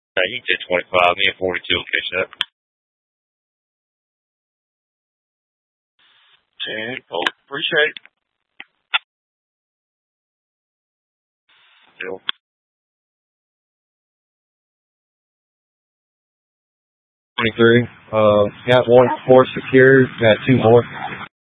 You did 25. Me and 42 will catch up. 10. Oh, appreciate it. Still. 23. Got one force secured. Got two more.